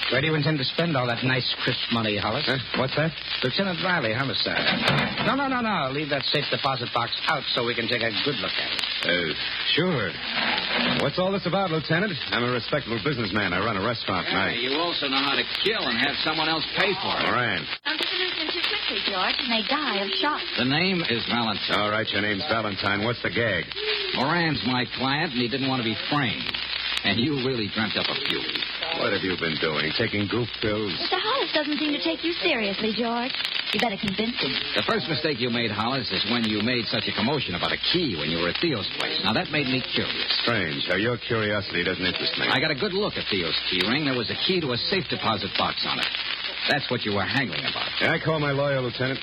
Where do you intend to spend all that nice, crisp money, Hollis? Huh? What's that? Lieutenant Riley, homicide. No. Leave that safe deposit box out so we can take a good look at it. Sure. What's all this about, Lieutenant? I'm a respectable businessman. I run a restaurant tonight. You also know how to kill and have someone else pay for it. Moran. Don't get to lose them too quickly, George, and they die of shock. The name is Valentine. All right, your name's Valentine. What's the gag? Moran's my client, and he didn't want to be framed. And you really dreamt up a few. What have you been doing? Taking goof pills? Mr. Hollis doesn't seem to take you seriously, George. You better convince him. The first mistake you made, Hollis, is when you made such a commotion about a key when you were at Theo's place. Now, that made me curious. Strange how your curiosity doesn't interest me. I got a good look at Theo's key ring. There was a key to a safe deposit box on it. That's what you were haggling about. Can I call my lawyer, Lieutenant?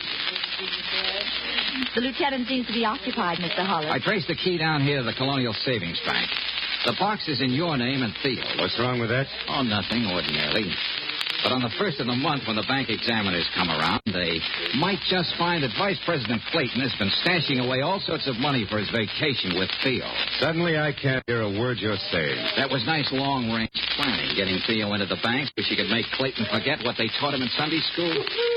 The lieutenant seems to be occupied, Mr. Hollis. I traced the key down here to the Colonial Savings Bank. The box is in your name and Theo's. What's wrong with that? Oh, nothing, ordinarily. But on the first of the month, when the bank examiners come around, they might just find that Vice President Clayton has been stashing away all sorts of money for his vacation with Theo. Suddenly, I can't hear a word you're saying. That was nice long-range planning, getting Theo into the bank so she could make Clayton forget what they taught him in Sunday school.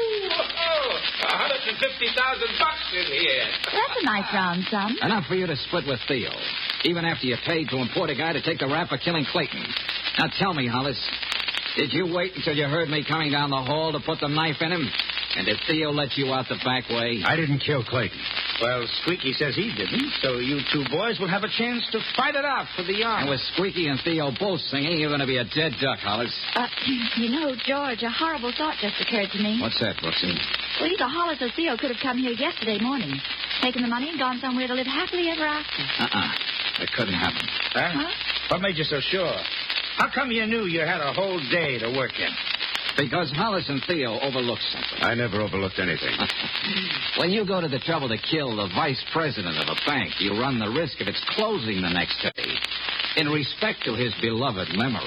$150,000 in here. That's a nice round sum. Enough for you to split with Theo, even after you paid to import a guy to take the rap for killing Clayton. Now tell me, Hollis, did you wait until you heard me coming down the hall to put the knife in him? And did Theo let you out the back way? I didn't kill Clayton. Well, Squeaky says he didn't, so you two boys will have a chance to fight it out for the yard. And with Squeaky and Theo both singing, you're going to be a dead duck, Hollis. You know, George, a horrible thought just occurred to me. What's that, Brooksy? Well, either Hollis or Theo could have come here yesterday morning, taken the money and gone somewhere to live happily ever after. It couldn't happen. Huh? What made you so sure? How come you knew you had a whole day to work in? Because Hollis and Theo overlooked something. I never overlooked anything. When you go to the trouble to kill the vice president of a bank, you run the risk of its closing the next day. In respect to his beloved memory.